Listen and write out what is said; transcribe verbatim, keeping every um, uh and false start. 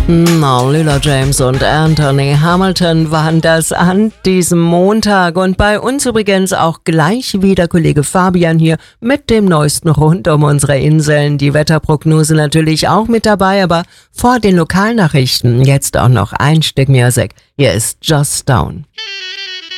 Na, Lila James und Anthony Hamilton waren das an diesem Montag. Und bei uns übrigens auch gleich wieder Kollege Fabian hier mit dem Neuesten rund um unsere Inseln. Die Wetterprognose natürlich auch mit dabei, aber vor den Lokalnachrichten jetzt auch noch ein Stück Musik. Hier ist Just Down.